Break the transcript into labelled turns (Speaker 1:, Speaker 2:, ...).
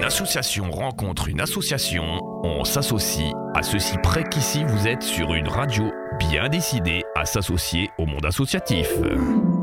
Speaker 1: association rencontre une association, on s'associe à ceci près qu'ici vous êtes sur une radio bien décidée à s'associer au monde associatif.